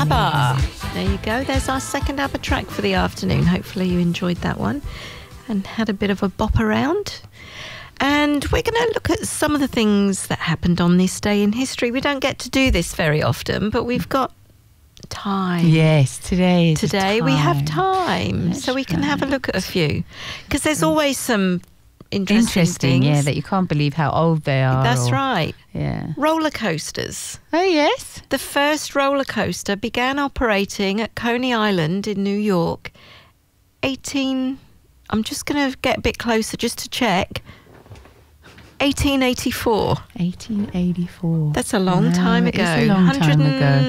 ABBA. There you go. There's our second ABBA track for the afternoon. Hopefully you enjoyed that one and had a bit of a bop around. And we're going to look at some of the things that happened on this day in history. We don't get to do this very often, but we've got time. Yes, today we have time. That's so we can right. have a look at a few. Because there's always some interesting things. Yeah, that you can't believe how old they are. That's right. Yeah. Roller coasters. Oh, yes. The first roller coaster began operating at Coney Island in New York. I'm just going to get a bit closer just to check. 1884. 1884. That's a long time ago. It's a long time ago.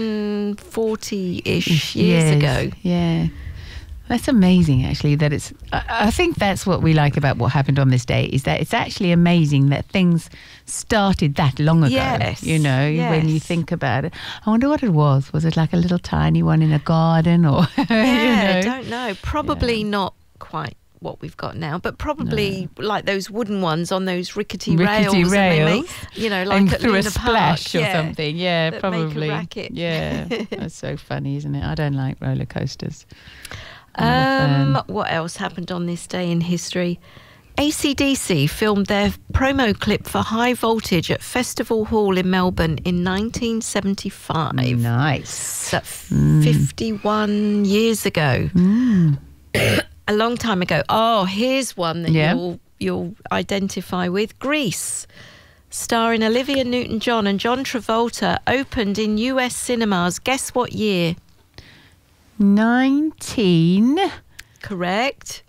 140-ish years ago. Yeah. That's amazing, actually, that it's... I think that's what we like about what happened on this day, is that it's actually amazing that things started that long ago. Yes. You know, when you think about it. I wonder what it was. Was it like a little tiny one in a garden or... Yeah, I don't know. Probably not quite what we've got now, but probably like those wooden ones on those rickety rails. And they make, like and at through Luna a splash Park. or something. Yeah, that probably. make a racket. Yeah, that's so funny, isn't it? I don't like roller coasters. What else happened on this day in history? AC/DC filmed their promo clip for High Voltage at Festival Hall in Melbourne in 1975. Nice. That's 51 years ago. A long time ago. Oh, here's one that you'll identify with. Grease, starring Olivia Newton-John and John Travolta, opened in US cinemas. Guess what year? 1974. Correct.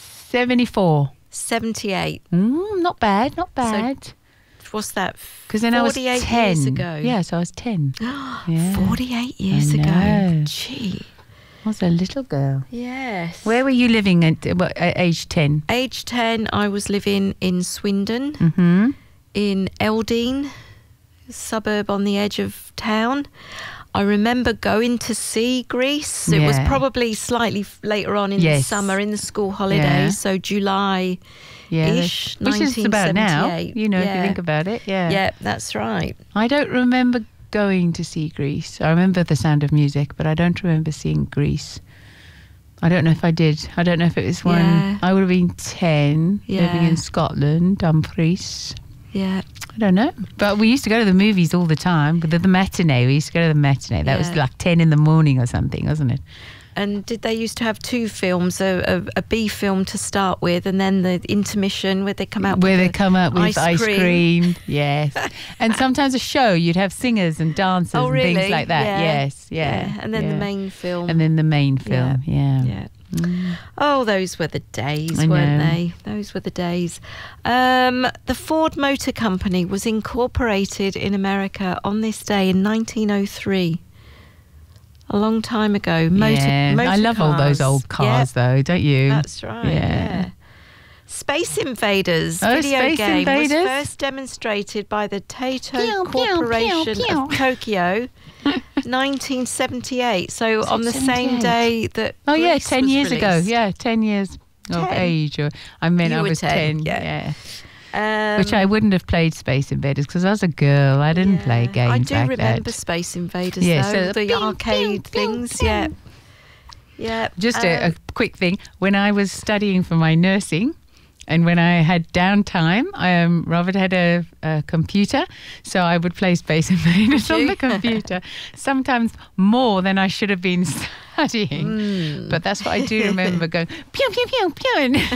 78. Not bad. What's that? Because then I was 10 years ago. Yeah, so I was 10. Yeah. 48 years ago. Gee. I was a little girl. Yes. Where were you living at age 10? Age 10, I was living in Swindon, in Eldene, a suburb on the edge of town. I remember going to see Grease. It was probably slightly later on in the summer, in the school holidays, so July-ish, which is about now, you know, if you think about it. Yeah, that's right. I don't remember going to see Grease. I remember The Sound of Music, but I don't remember seeing Grease. I don't know if I did. I don't know if it was one. I would have been 10, living in Scotland, Dumfries. Yeah. I don't know. But we used to go to the movies all the time. The matinee, we used to go to the matinee. That was like 10 in the morning or something, wasn't it? And did they used to have two films, a B film to start with, and then the intermission where they come out with ice cream. Yes. And sometimes a show, you'd have singers and dancers and things like that. Yeah. And then the main film. Yeah. Oh, those were the days, weren't they? Those were the days. The Ford Motor Company was incorporated in America on this day in 1903. A long time ago. Motor I love cars. all those old cars, though, don't you? That's right, yeah. Space Invaders video game was first demonstrated by the Taito Corporation of Tokyo, 1978. So on the same day that Grease 10 was years ago. released. Yeah, 10 years of age. I was 10. Yeah. Which I wouldn't have played Space Invaders because I was a girl. I didn't play games. I do like remember that. Space Invaders, though. So the arcade things. Yeah. Just a quick thing. When I was studying for my nursing, and when I had downtime, Robert had a computer, so I would play Space Invaders on the computer, sometimes more than I should have been studying. But that's what I do remember, going, pew, pew, pew, pew.